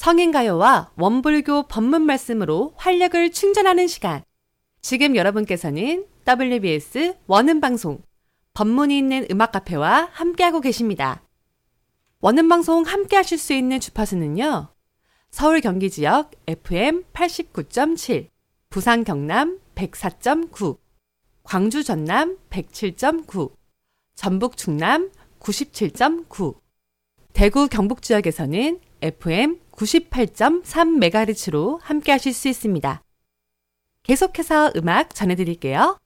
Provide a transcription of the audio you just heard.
성인가요와 원불교 법문 말씀으로 활력을 충전하는 시간. 지금 여러분께서는 WBS 원음방송 법문이 있는 음악카페와 함께하고 계십니다. 원음방송 함께하실 수 있는 주파수는요. 서울 경기 지역 FM 89.7, 부산 경남 104.9, 광주 전남 107.9, 전북 충남 97.9, 대구 경북 지역에서는 FM 98.3MHz로 함께 하실 수 있습니다. 계속해서 음악 전해드릴게요.